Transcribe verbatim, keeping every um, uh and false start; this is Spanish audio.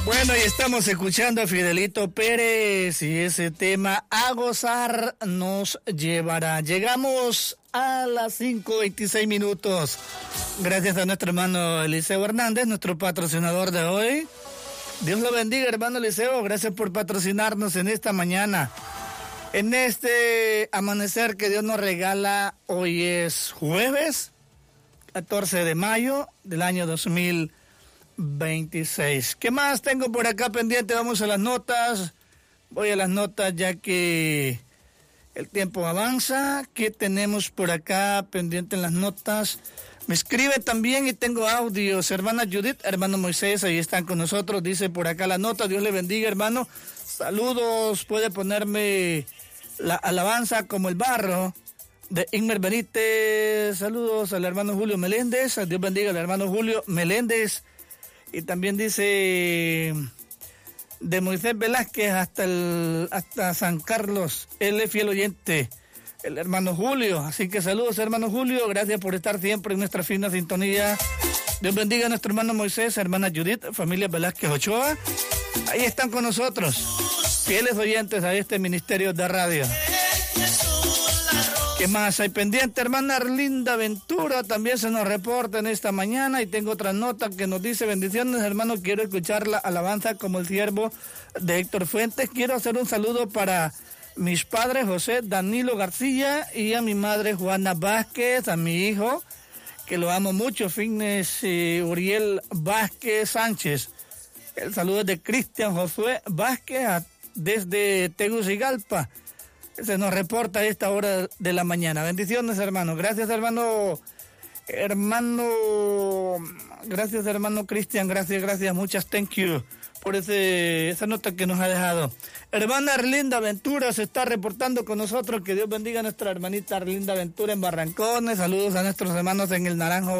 Bueno, y estamos escuchando a Fidelito Pérez y ese tema A Gozar nos llevará. Llegamos a las cinco veintiséis minutos. Gracias a nuestro hermano Eliseo Hernández, nuestro patrocinador de hoy. Dios lo bendiga, hermano Eliseo. Gracias por patrocinarnos en esta mañana. En este amanecer que Dios nos regala, hoy es jueves, catorce de mayo del año dos mil veintiséis. ¿Qué más tengo por acá pendiente? Vamos a las notas. Voy a las notas ya que el tiempo avanza. ¿Qué tenemos por acá pendiente en las notas? Me escribe también y tengo audios. Hermana Judith, hermano Moisés, ahí están con nosotros. Dice por acá la nota. Dios le bendiga, hermano. Saludos. Puede ponerme la alabanza como el barro de Inmer Benítez. Saludos al hermano Julio Meléndez. Dios bendiga al hermano Julio Meléndez. Y también dice de Moisés Velázquez hasta el hasta San Carlos. Él es fiel oyente, el hermano Julio. Así que saludos, hermano Julio. Gracias por estar siempre en nuestra fina sintonía. Dios bendiga a nuestro hermano Moisés, hermana Judith, familia Velázquez Ochoa. Ahí están con nosotros, fieles oyentes a este ministerio de radio. ¿Qué más hay pendiente? Hermana Arlinda Ventura también se nos reporta en esta mañana y tengo otra nota que nos dice: bendiciones, hermano, quiero escuchar la alabanza como el siervo de Héctor Fuentes. Quiero hacer un saludo para mis padres José Danilo García y a mi madre Juana Vázquez, a mi hijo, que lo amo mucho, Fitness eh, Uriel Vázquez Sánchez. El saludo es de Cristian Josué Vázquez a, desde Tegucigalpa. Se nos reporta a esta hora de la mañana. Bendiciones, hermano. Gracias, hermano. Hermano. Gracias, hermano Cristian. Gracias, gracias. Muchas thank you por ese, esa nota que nos ha dejado. Hermana Arlinda Ventura se está reportando con nosotros. Que Dios bendiga a nuestra hermanita Arlinda Ventura en Barrancones. Saludos a nuestros hermanos en el Naranjo